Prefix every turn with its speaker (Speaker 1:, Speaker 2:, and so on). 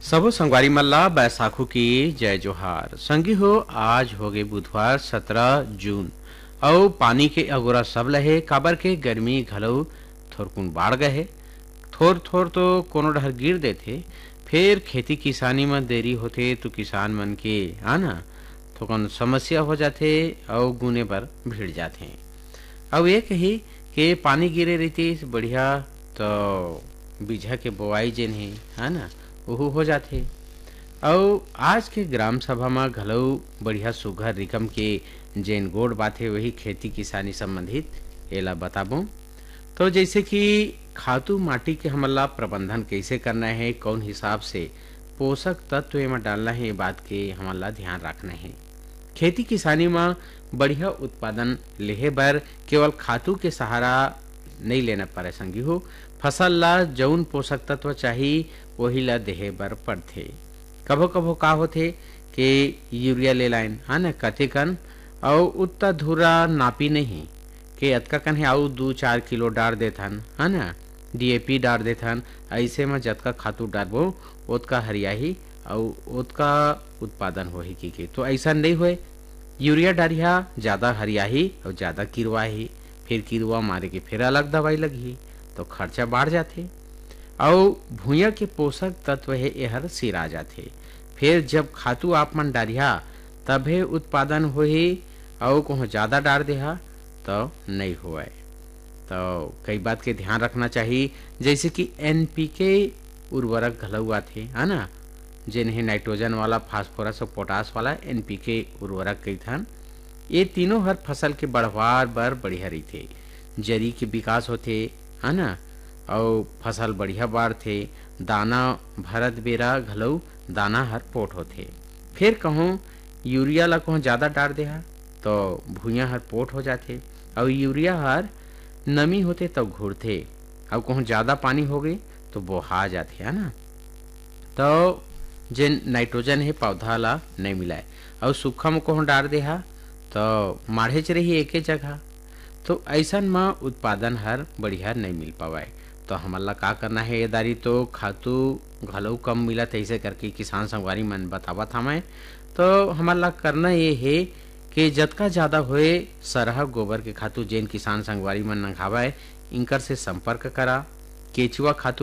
Speaker 1: सबो संगवारी मल्ला बैसाखू की जय जोहार। संगी हो आज हो गए बुधवार 17 जून और पानी के अगोरा सब लहे काबर के गर्मी घलो थोरकुन बाढ़ गए। थोर थोर तो कोनो डहर गिर देथे, फिर खेती किसानी में देरी होथे तो किसान मन के आना थोकन समस्या हो जाथे और गुने पर भिड़ जाथे। अब ये कही कि पानी गिरे रहती बढ़िया तो बीजा के बोआई जेन है ना वह हो जाते। और आज के ग्राम सभा में घलो बढ़िया सुघर रिकम के जेन गोड़ बाते वही खेती किसानी संबंधित एला बताबो। तो जैसे कि खातू माटी के हमला प्रबंधन कैसे करना है, कौन हिसाब से पोषक तत्व एमा डालना है, ये बात के हमला ध्यान रखना है। खेती किसानी में बढ़िया उत्पादन लेहे बर केवल खातू के सहारा नहीं लेना पड़े संगी हो, फसल ला जौन पोषक तत्व चाहिए वही ला देहे बर पड़थे। कभो कभो का होथे कि यूरिया ले लाइन है ना कते कन और उतना धूरा नापी नहीं कि अतका कन है आउ 2-4 किलो डाल देथन है ना, डीएपी डाल देथन। ऐसे में जतका खातू डालबो ओतका हरियाही और ओतका उत्पादन होही की तो ऐसा नहीं होए। यूरिया डालिया ज्यादा हरियाही और ज्यादा किरवाही, फिर किरवा मारे के फिर अलग दवाई लगी तो खर्चा बढ़ जाते और भूया के पोषक तत्व है एहर सिरा जाते। फिर जब खातू आप मन डारिया तभे उत्पादन होही और कहूँ ज्यादा डाल देहा तो नहीं हुआ। तो कई बात के ध्यान रखना चाहिए, जैसे कि एनपीके उर्वरक घलऊ आथे है ना, जिन्हें नाइट्रोजन वाला, फास्फोरस और पोटास वाला एनपीके उर्वरक कहीथन। ये तीनों हर फसल के बढ़वार बर बढ़िया रहीथे, जरी के विकास होथे है ना और फसल बढ़िया बाढ़थे। दाना भरत बेरा घलऊ दाना हर पोट होथे। फिर कहूँ यूरिया ला कहूँ ज्यादा डाल देहा तो भुइयां हर पोट हो जाथे और यूरिया हर नमी होते तब घुरथे और कहूँ ज्यादा पानी हो गई तो बोहा जाथे है ना। तो जिन नाइट्रोजन है पौधा ला नहीं मिलाए और सूखा में कहूँ डाल देहा तो माढ़े च रही एक जगह, तो ऐसा में उत्पादन हर बढ़िया नहीं मिल पावाए। तो हमला का करना है ये दारी तो खातू घलो कम मिला ऐसे करके किसान संगवारी मन बतावत हमें। तो हमला करना ये है कि जतका ज्यादा होए सरहा गोबर के खातू जेन किसान संगवारी मन नंगावाए इनकर से संपर्क करा। केचुआ खातू